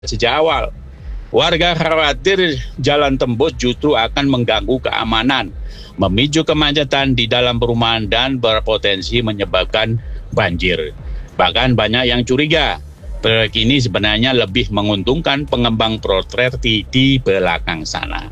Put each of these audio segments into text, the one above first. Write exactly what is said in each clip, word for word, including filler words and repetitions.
sejak awal. Warga khawatir jalan tembus justru akan mengganggu keamanan, memicu kemacetan di dalam perumahan dan berpotensi menyebabkan banjir. Bahkan banyak yang curiga, proyek ini sebenarnya lebih menguntungkan pengembang properti di belakang sana.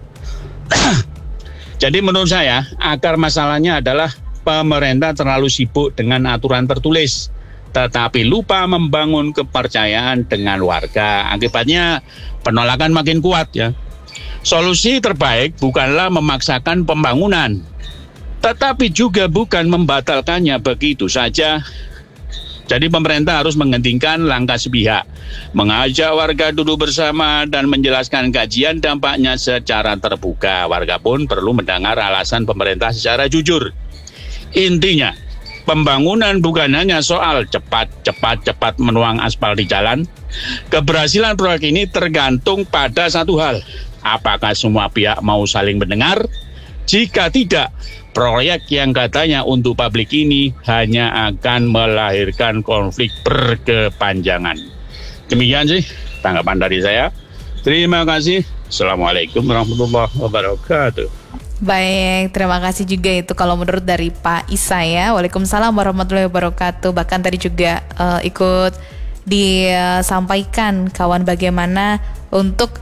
Jadi menurut saya, akar masalahnya adalah pemerintah terlalu sibuk dengan aturan tertulis, tetapi lupa membangun kepercayaan dengan warga. Akibatnya penolakan makin kuat ya. Solusi terbaik bukanlah memaksakan pembangunan, tetapi juga bukan membatalkannya begitu saja. Jadi pemerintah harus menghentikan langkah sepihak, mengajak warga duduk bersama dan menjelaskan kajian dampaknya secara terbuka. Warga pun perlu mendengar alasan pemerintah secara jujur. Intinya, pembangunan bukan hanya soal cepat-cepat-cepat menuang aspal di jalan. Keberhasilan proyek ini tergantung pada satu hal. Apakah semua pihak mau saling mendengar? Jika tidak, proyek yang katanya untuk publik ini hanya akan melahirkan konflik berkepanjangan. Demikian sih tanggapan dari saya. Terima kasih. Assalamualaikum warahmatullahi wabarakatuh. Baik, terima kasih juga itu kalau menurut dari Pak Isa ya. Waalaikumsalam warahmatullahi wabarakatuh. Bahkan tadi juga uh, ikut disampaikan kawan bagaimana untuk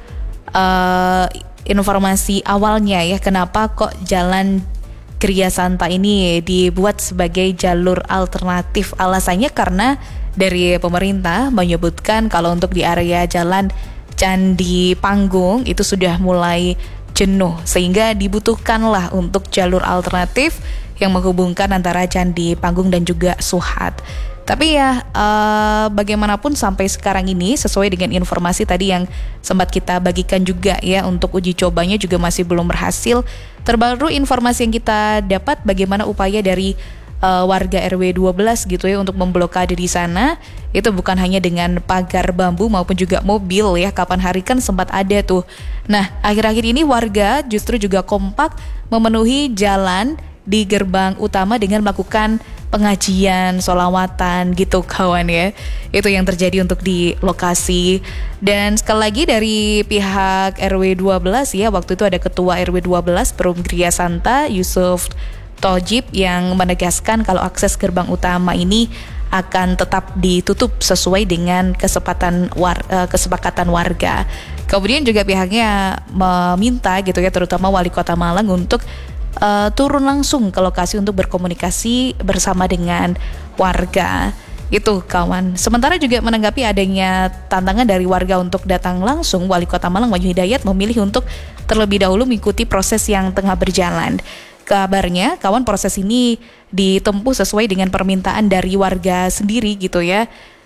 uh, informasi awalnya ya, kenapa kok jalan Gria Santa ini dibuat sebagai jalur alternatif. Alasannya karena dari pemerintah menyebutkan kalau untuk di area jalan Candi Panggung itu sudah mulai jenuh, sehingga dibutuhkanlah untuk jalur alternatif yang menghubungkan antara Candi Panggung dan juga Suhat. Tapi ya uh, bagaimanapun sampai sekarang ini sesuai dengan informasi tadi yang sempat kita bagikan juga ya, untuk uji cobanya juga masih belum berhasil. Terbaru informasi yang kita dapat bagaimana upaya dari uh, warga R W dua belas gitu ya untuk memblokade di sana. Itu bukan hanya dengan pagar bambu maupun juga mobil ya, kapan hari kan sempat ada tuh. Nah, akhir-akhir ini warga justru juga kompak memenuhi jalan di gerbang utama dengan melakukan pengajian, sholawatan gitu kawan ya. Itu yang terjadi untuk di lokasi. Dan sekali lagi dari pihak R W dua belas ya, waktu itu ada ketua R W dua belas Perum Gria Santa Yusuf Tojib yang menegaskan kalau akses gerbang utama ini akan tetap ditutup sesuai dengan kesepakatan war, uh, kesepakatan warga. Kemudian juga pihaknya meminta gitu ya, terutama Wali Kota Malang untuk Uh, turun langsung ke lokasi untuk berkomunikasi bersama dengan warga. Itu kawan. Sementara juga menanggapi adanya tantangan dari warga untuk datang langsung, Wali Kota Malang Wahyu Hidayat memilih untuk terlebih dahulu mengikuti proses yang tengah berjalan. Kabarnya kawan, proses ini ditempuh sesuai dengan permintaan dari warga sendiri gitu ya.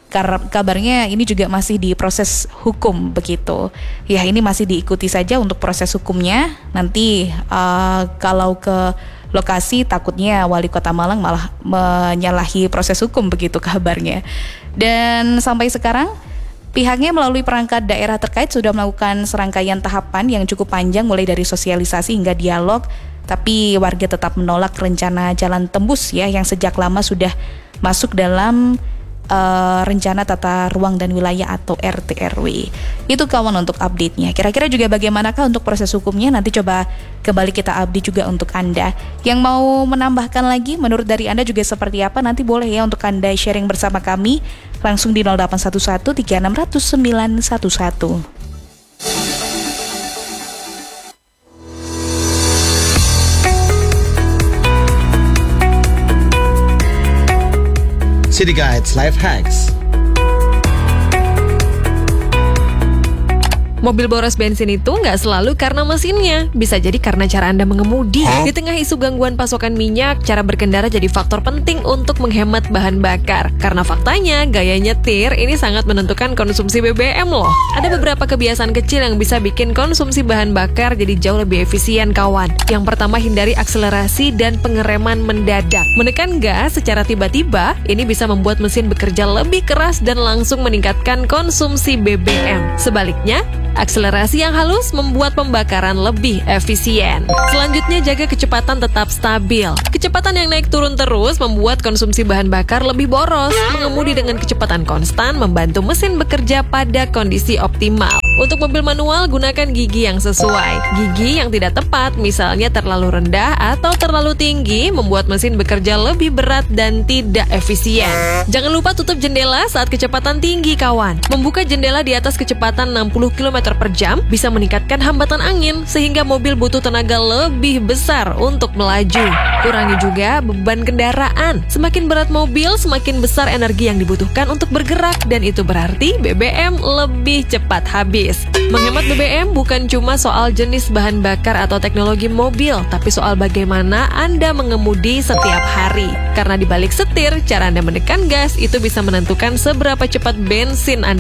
Kabarnya ini juga masih di proses hukum begitu. Ya, ini masih diikuti saja untuk proses hukumnya. Nanti uh, kalau ke lokasi takutnya Wali Kota Malang malah menyalahi proses hukum begitu kabarnya. Dan sampai sekarang pihaknya melalui perangkat daerah terkait sudah melakukan serangkaian tahapan yang cukup panjang, mulai dari sosialisasi hingga dialog. Tapi warga tetap menolak rencana jalan tembus ya, yang sejak lama sudah masuk dalam Uh, rencana tata ruang dan wilayah atau R T R W. Itu kawan untuk update-nya. Kira-kira juga bagaimanakah untuk proses hukumnya? Nanti coba kembali kita update juga untuk Anda. Yang mau menambahkan lagi menurut dari Anda juga seperti apa? Nanti boleh ya untuk Anda sharing bersama kami langsung di nol delapan satu satu tiga enam nol nol sembilan satu satu. City Guides Life Hacks. Mobil boros bensin itu nggak selalu karena mesinnya, bisa jadi karena cara Anda mengemudi. Huh? Di tengah isu gangguan pasokan minyak, cara berkendara jadi faktor penting untuk menghemat bahan bakar. Karena faktanya, gaya nyetir ini sangat menentukan konsumsi B B M loh. Ada beberapa kebiasaan kecil yang bisa bikin konsumsi bahan bakar jadi jauh lebih efisien kawan. Yang pertama, hindari akselerasi dan pengereman mendadak. Menekan gas secara tiba-tiba, ini bisa membuat mesin bekerja lebih keras dan langsung meningkatkan konsumsi B B M. Sebaliknya, Akselerasi yang halus membuat pembakaran lebih efisien. Selanjutnya, jaga kecepatan tetap stabil. Kecepatan yang naik turun terus membuat konsumsi bahan bakar lebih boros. Mengemudi dengan kecepatan konstan membantu mesin bekerja pada kondisi optimal. Untuk mobil manual, gunakan gigi yang sesuai. Gigi yang tidak tepat, misalnya terlalu rendah atau terlalu tinggi, membuat mesin bekerja lebih berat dan tidak efisien. Jangan lupa tutup jendela saat kecepatan tinggi, kawan. Membuka jendela di atas kecepatan enam puluh kilometer per jam bisa meningkatkan hambatan angin, sehingga mobil butuh tenaga lebih besar untuk melaju. Kurangi juga beban kendaraan. Semakin berat mobil, semakin besar energi yang dibutuhkan untuk bergerak, dan itu berarti B B M lebih cepat habis. Menghemat B B M bukan cuma soal jenis bahan bakar atau teknologi mobil, tapi soal bagaimana Anda mengemudi setiap hari. Karena di balik setir, cara Anda menekan gas itu bisa menentukan seberapa cepat bensin Anda